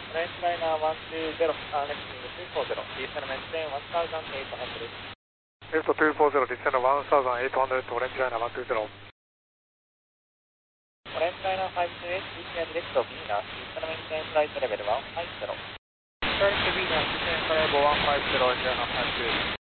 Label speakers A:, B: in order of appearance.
A: French liner 120, next to 240, descend maintain 1800.
B: Left 240, descend 1800, Orange liner 120.
A: Orange liner 528, descend direct to Venus, descend maintain flight level 150.
B: Turn to Venus, descend level 150, Orange liner 528.